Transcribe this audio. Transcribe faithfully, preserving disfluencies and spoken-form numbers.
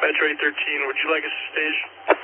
Metro eight thirteen, would you like us to stage?